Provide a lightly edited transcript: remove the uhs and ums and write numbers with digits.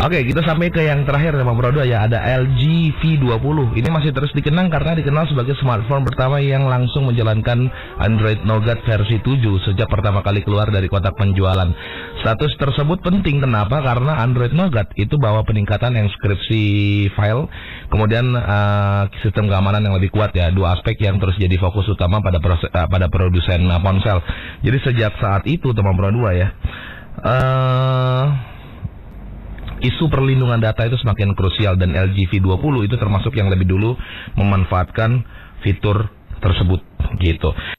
Oke, kita sampai ke yang terakhir Teman Pro 2 ya, ada LG V20. Ini masih terus dikenang karena dikenal sebagai smartphone pertama yang langsung menjalankan Android Nougat versi 7 sejak pertama kali keluar dari kotak penjualan. Status tersebut penting kenapa? Karena Android Nougat itu bawa peningkatan enkripsi file, kemudian sistem keamanan yang lebih kuat ya. Dua aspek yang terus jadi fokus utama pada produsen ponsel. Jadi sejak saat itu Teman Pro 2 ya, isu perlindungan data itu semakin krusial dan LG V20 itu termasuk yang lebih dulu memanfaatkan fitur tersebut gitu.